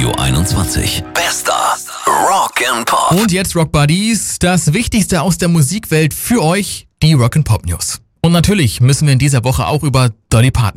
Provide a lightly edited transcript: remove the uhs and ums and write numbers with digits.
Radio 21. Bester Rock'n'Pop. Und jetzt Rock Buddies, das Wichtigste aus der Musikwelt für euch, die Rock'n'Pop News. Und natürlich müssen wir in dieser Woche auch über Dolly Parton